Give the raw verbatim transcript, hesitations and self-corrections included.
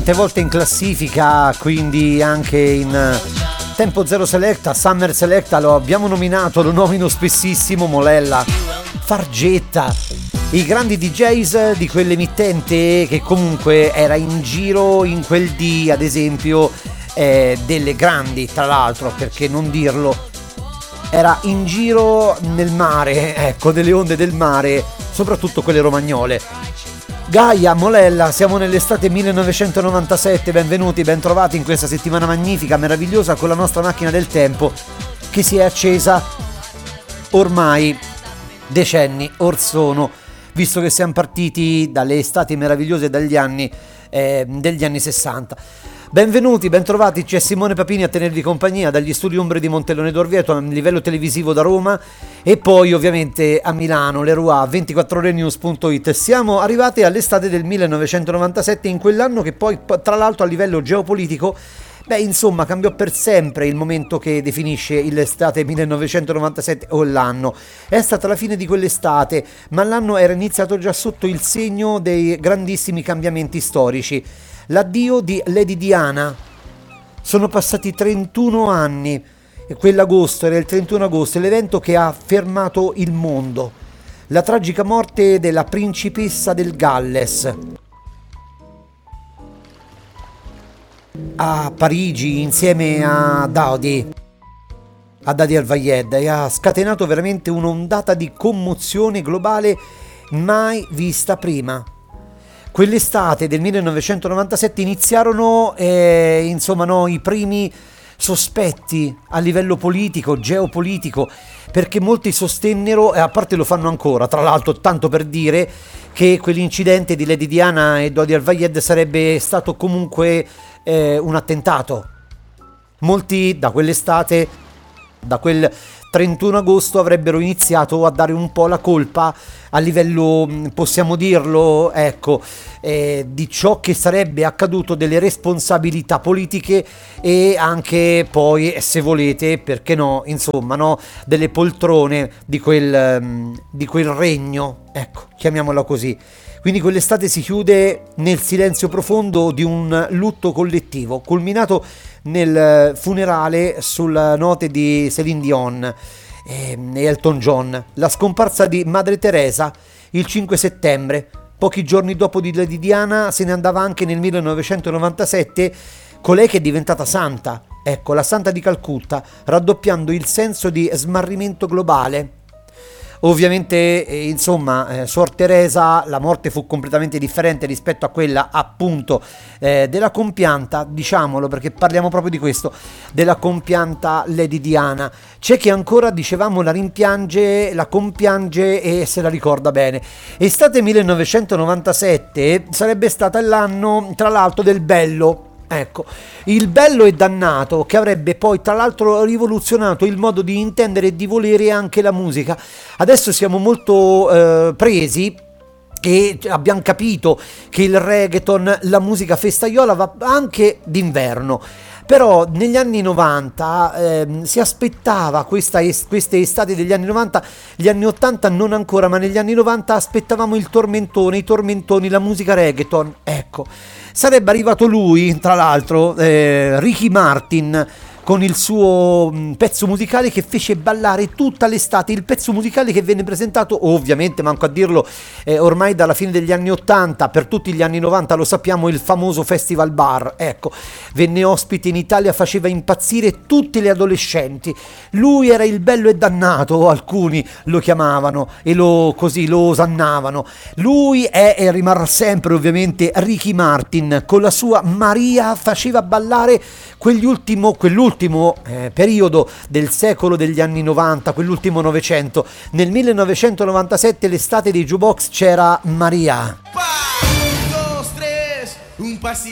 tante volte in classifica, quindi anche in Tempo Zero Selecta, Summer Selecta lo abbiamo nominato, lo nomino spessissimo, Molella, Fargetta, i grandi D Js di quell'emittente che comunque era in giro in quel dì, ad esempio, eh, delle grandi, tra l'altro, perché non dirlo, era in giro nel mare, ecco, delle onde del mare, soprattutto quelle romagnole. Gaia, Molella, siamo nell'estate millenovecentonovantasette, benvenuti, bentrovati in questa settimana magnifica, meravigliosa, con la nostra macchina del tempo che si è accesa ormai decenni or sono, visto che siamo partiti dalle estati meravigliose dagli anni, eh, degli anni sessanta. Benvenuti, bentrovati, c'è Simone Papini a tenervi compagnia dagli studi Ombre di Montellone d'Orvieto a livello televisivo da Roma e poi ovviamente a Milano, Leroy, ventiquattro ore news punto it. Siamo arrivati all'estate del millenovecentonovantasette, in quell'anno che poi tra l'altro a livello geopolitico, beh insomma cambiò per sempre il momento che definisce l'estate millenovecentonovantasette o l'anno. È stata la fine di quell'estate, ma l'anno era iniziato già sotto il segno dei grandissimi cambiamenti storici. L'addio di Lady Diana. Sono passati trentuno anni e quell'agosto era il trentuno agosto, l'evento che ha fermato il mondo. La tragica morte della principessa del Galles a Parigi insieme a Dadi, a Dadi Al-Fayed, e ha scatenato veramente un'ondata di commozione globale mai vista prima. Quell'estate del millenovecentonovantasette iniziarono eh, insomma no, i primi sospetti a livello politico, geopolitico, perché molti sostennero, e a parte lo fanno ancora, tra l'altro, tanto per dire, che quell'incidente di Lady Diana e Dodi Al-Fayed sarebbe stato comunque eh, un attentato. Molti da quell'estate, da quel trentuno agosto, avrebbero iniziato a dare un po' la colpa a livello, possiamo dirlo, ecco, eh, di ciò che sarebbe accaduto, delle responsabilità politiche e anche poi, se volete, perché no, insomma, no, delle poltrone di quel, di quel regno, ecco, chiamiamola così. Quindi quell'estate si chiude nel silenzio profondo di un lutto collettivo, culminato nel funerale sulle note di Céline Dion e Elton John. La scomparsa di Madre Teresa il cinque settembre, pochi giorni dopo di Lady Diana, se ne andava anche nel millenovecentonovantasette colei che è diventata santa, ecco, la santa di Calcutta, raddoppiando il senso di smarrimento globale. Ovviamente, eh, insomma, eh, Suor Teresa, la morte fu completamente differente rispetto a quella appunto eh, della compianta, diciamolo perché parliamo proprio di questo, della compianta Lady Diana. C'è chi ancora, dicevamo, la rimpiange, la compiange e se la ricorda bene. Estate millenovecentonovantasette sarebbe stata l'anno, tra l'altro, del bello. Ecco, il bello e dannato, che avrebbe poi tra l'altro rivoluzionato il modo di intendere e di volere anche la musica. Adesso siamo molto eh, presi e abbiamo capito che il reggaeton, la musica festaiola, va anche d'inverno. Però negli anni novanta eh, si aspettava questa es- queste estati degli anni novanta, gli anni ottanta non ancora, ma negli anni novanta aspettavamo il tormentone, i tormentoni, la musica reggaeton. Ecco, sarebbe arrivato lui, tra l'altro, eh, Ricky Martin, con il suo pezzo musicale che fece ballare tutta l'estate, il pezzo musicale che venne presentato, ovviamente, manco a dirlo, eh, ormai dalla fine degli anni ottanta, per tutti gli anni novanta, lo sappiamo, il famoso Festival Bar. Ecco, venne ospite in Italia, faceva impazzire tutti gli adolescenti. Lui era il bello e dannato, alcuni lo chiamavano e lo così lo osannavano. Lui è e rimarrà sempre ovviamente Ricky Martin, con la sua Maria faceva ballare quegli ultimo, quell'ultimo L'ultimo eh, periodo del secolo degli anni novanta, quell'ultimo novecento. Nel millenovecentonovantasette, l'estate dei jukebox, c'era Maria.